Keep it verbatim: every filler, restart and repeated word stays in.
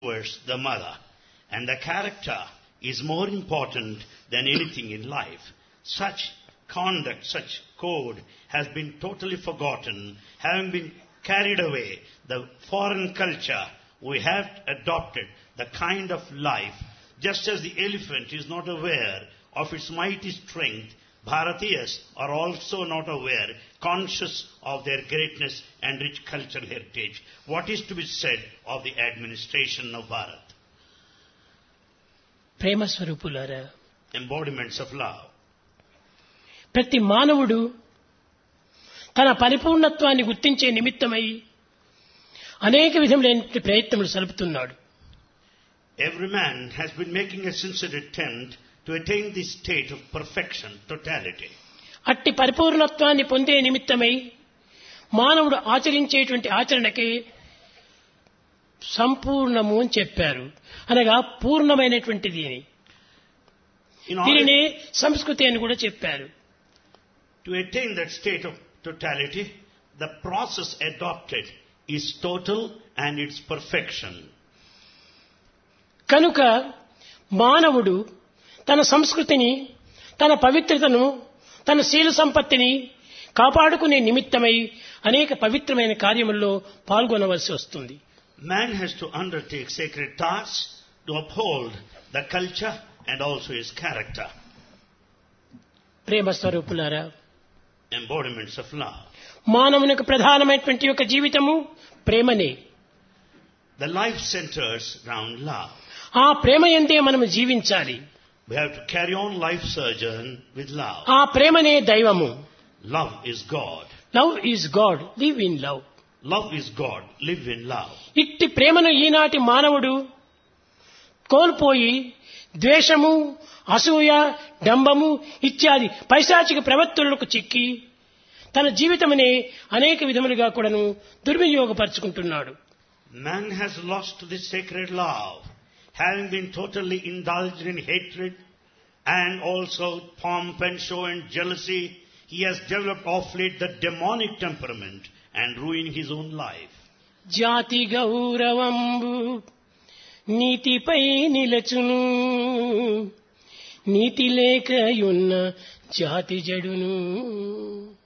towards the mother. And the character is more important than anything in life. Such conduct, such code has been totally forgotten, having been carried away. The foreign culture, we have adopted the kind of life. Just as the elephant is not aware of its mighty strength, Bharatiyas are also not aware, conscious of their greatness and rich cultural heritage. What is to be said of the administration of Bharat? ప్రేమ స్వరూపులారా, Embodiments of love. ప్రతి మానవుడు తన పరిపూర్ణత్వాన్ని గుర్తించే నిమిత్తమై అనేక విధములైన ప్రయత్నములు సలుపుతున్నాడు. Every man has been making a sincere attempt to attain this state of perfection, totality. అట్టి పరిపూర్ణత్వాన్ని పొందే నిమిత్తమై మానవుడు ఆచరించేటువంటి ఆచరణకే సంపూర్ణము అని చెప్పారు, అనగా పూర్ణమైనటువంటిది అని. దీనినే సంస్కృతి అని కూడా చెప్పారు. To attain that state of totality, the process adopted is total and its perfection. కనుక మానవుడు తన సంస్కృతిని, తన పవిత్రతను, తన శీల సంపత్తిని కాపాడుకునే నిమిత్తమై అనేక పవిత్రమైన కార్యముల్లో పాల్గొనవలసి వస్తుంది. Man has to undertake sacred tasks to uphold the culture and also his character. ప్రేమ స్వరూపులారా, Embodiments of love. మానవునికి ప్రధానమైనటువంటి యొక్క జీవితము ప్రేమనే. The life centers around love. ఆ ప్రేమ యందే మనము జీవించాలి. We have to carry on life sojourn with love. ఆ ప్రేమనే దైవము. Love is God. Love is God, live in love. Love is God, live in love. ఇట్టి ప్రేమను ఈనాటి మానవుడు కోల్పోయి ద్వేషము, అసూయ, డంబము ఇత్యాది పైశాచిక ప్రవర్తనలకు చిక్కి తన జీవితమునే అనేక విధములుగా కూడాను దుర్వినియోగపరుచుకుంటున్నాడు. Man has lost this sacred love, having been totally indulged in hatred and also pomp and show and jealousy. He has developed of late the demonic temperament and ruined his own life. జాతి గౌరవంబు నీతిపై నిలచును, నీతి లేకయున్న జాతి జడును.